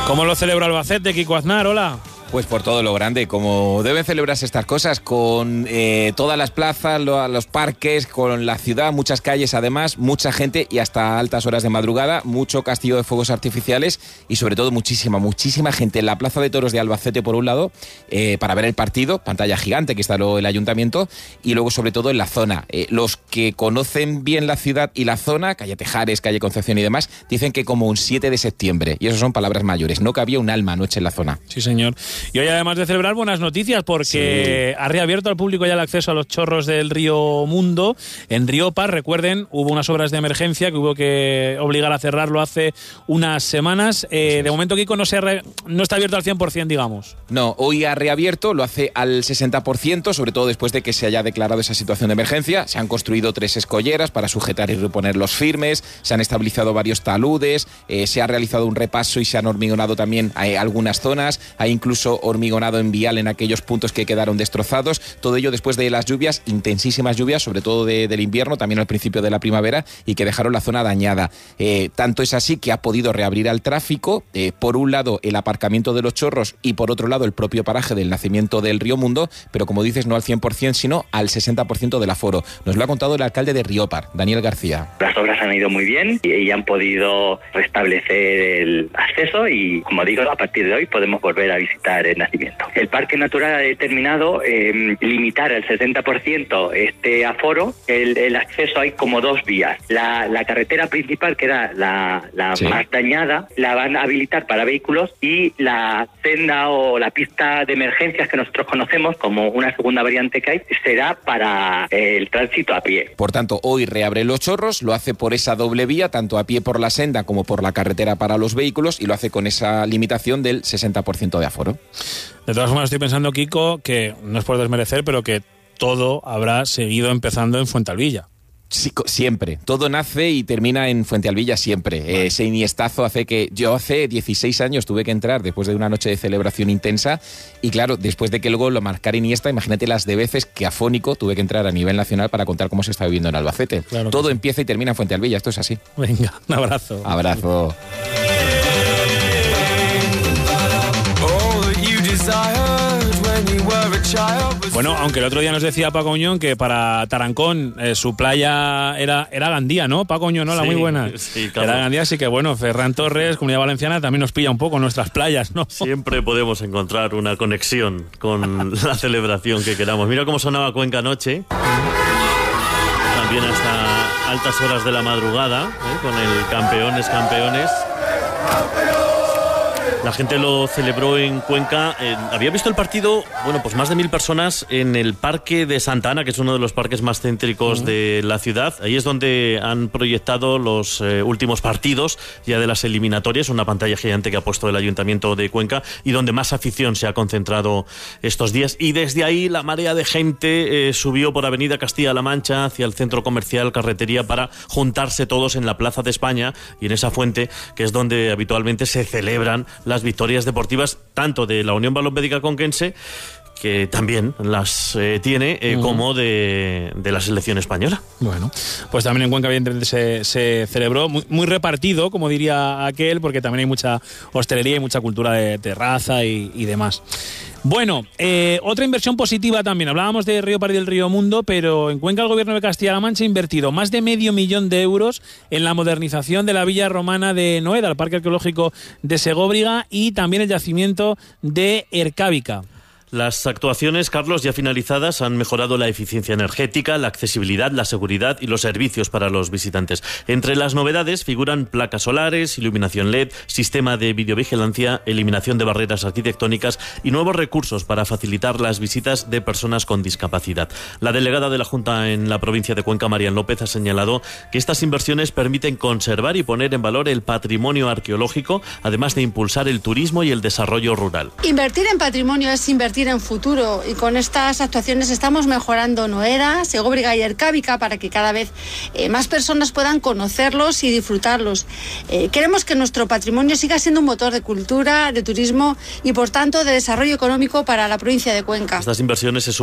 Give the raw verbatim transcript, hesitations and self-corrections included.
¿Cómo lo celebra Albacete, Kiko Aznar? Hola. Pues por todo lo grande, como deben celebrarse estas cosas, con eh, todas las plazas, lo, los parques, con la ciudad, muchas calles además, mucha gente y hasta altas horas de madrugada, mucho castillo de fuegos artificiales y sobre todo muchísima, muchísima gente en la Plaza de Toros de Albacete por un lado, eh, para ver el partido, pantalla gigante que instaló el ayuntamiento, y luego sobre todo en la zona. Eh, los que conocen bien la ciudad y la zona, calle Tejares, calle Concepción y demás, dicen que como un siete de septiembre, y eso son palabras mayores, no cabía un alma anoche en la zona. Sí, señor. Y hoy, además de celebrar, buenas noticias, porque sí. ha reabierto al público ya el acceso a los chorros del río Mundo. En Riopar, recuerden, hubo unas obras de emergencia que hubo que obligar a cerrarlo hace unas semanas. Eh, de momento, Kiko, no, se re... no está abierto al cien por ciento, digamos. No, hoy ha reabierto, lo hace al sesenta por ciento, sobre todo después de que se haya declarado esa situación de emergencia. Se han construido tres escolleras para sujetar y reponer los firmes, se han estabilizado varios taludes, eh, se ha realizado un repaso y se han hormigonado también eh, algunas zonas. Hay incluso hormigonado en vial en aquellos puntos que quedaron destrozados. Todo ello después de las lluvias, intensísimas lluvias, sobre todo de, del invierno, también al principio de la primavera, y que dejaron la zona dañada. Eh, tanto es así que ha podido reabrir al tráfico, eh, por un lado el aparcamiento de los chorros y por otro lado el propio paraje del nacimiento del río Mundo, pero como dices, no al cien por ciento, sino al sesenta por ciento del aforo. Nos lo ha contado el alcalde de Riopar, Daniel García. Las obras han ido muy bien y, y han podido restablecer el acceso y, como digo, a partir de hoy podemos volver a visitar el nacimiento. El Parque Natural ha determinado eh, limitar al setenta por ciento este aforo. El, el acceso hay como dos vías. La, la carretera principal, que era la, la sí. más dañada, la van a habilitar para vehículos, y la senda o la pista de emergencias que nosotros conocemos como una segunda variante que hay, será para el tránsito a pie. Por tanto, hoy reabre los chorros, lo hace por esa doble vía, tanto a pie por la senda como por la carretera para los vehículos, y lo hace con esa limitación del sesenta por ciento de aforo. De todas formas, estoy pensando, Kiko, que no es por desmerecer, pero que todo habrá seguido empezando en Fuentealbilla. Sí, siempre. Todo nace y termina en Fuentealbilla siempre. Vale. Eh, ese iniestazo hace que... Yo hace dieciséis años tuve que entrar después de una noche de celebración intensa y claro, después de que el gol lo marcara Iniesta, imagínate las de veces que afónico tuve que entrar a nivel nacional para contar cómo se está viviendo en Albacete. Claro, todo sí. empieza y termina en Fuentealbilla, esto es así. Venga, un abrazo. Abrazo. Bueno, aunque el otro día nos decía Paco Uñón que para Tarancón eh, su playa era, era Gandía, ¿no? Paco Uñón, hola, sí, muy buena. Sí, claro. Era Gandía, así que bueno, Ferran Torres, Comunidad Valenciana, también nos pilla un poco nuestras playas, ¿no? Siempre podemos encontrar una conexión con la celebración que queramos. Mira cómo sonaba Cuenca anoche. También hasta altas horas de la madrugada, ¿eh? Con el Campeones, Campeones. La gente lo celebró en Cuenca. Eh, había visto el partido, bueno, pues más de mil personas en el Parque de Santa Ana, que es uno de los parques más céntricos uh-huh. de la ciudad. Ahí es donde han proyectado los eh, últimos partidos ya de las eliminatorias, una pantalla gigante que ha puesto el Ayuntamiento de Cuenca y donde más afición se ha concentrado estos días. Y desde ahí la marea de gente eh, subió por Avenida Castilla-La Mancha hacia el centro comercial Carretería para juntarse todos en la Plaza de España y en esa fuente, que es donde habitualmente se celebran las victorias deportivas tanto de la Unión Balonméstica Conquense, que también las eh, tiene, eh, uh-huh. como de, de la selección española. Bueno, pues también en Cuenca evidentemente se, se celebró, muy, muy repartido, como diría aquel, porque también hay mucha hostelería y mucha cultura de terraza y, y demás. Bueno, eh, otra inversión positiva también. Hablábamos de Riopar y del Río Mundo, pero en Cuenca el gobierno de Castilla-La Mancha ha invertido más de medio millón de euros en la modernización de la villa romana de Noeda, el Parque Arqueológico de Segóbriga y también el yacimiento de Ercábica. Las actuaciones, Carlos, ya finalizadas, han mejorado la eficiencia energética, la accesibilidad, la seguridad y los servicios para los visitantes. Entre las novedades figuran placas solares, iluminación L E D, sistema de videovigilancia, eliminación de barreras arquitectónicas y nuevos recursos para facilitar las visitas de personas con discapacidad. La delegada de la Junta en la provincia de Cuenca, Marian López, ha señalado que estas inversiones permiten conservar y poner en valor el patrimonio arqueológico, además de impulsar el turismo y el desarrollo rural. Invertir en patrimonio es invertir en futuro y con estas actuaciones estamos mejorando Noeda, Segóbriga y Ercábica para que cada vez eh, más personas puedan conocerlos y disfrutarlos. Eh, queremos que nuestro patrimonio siga siendo un motor de cultura, de turismo y por tanto de desarrollo económico para la provincia de Cuenca. Estas inversiones se